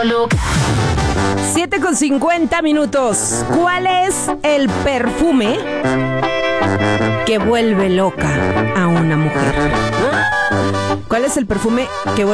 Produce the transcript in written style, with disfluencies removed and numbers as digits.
loca. 7:50. ¿Cuál es el perfume que vuelve loca a una mujer? ¿Cuál es el perfume que vuelve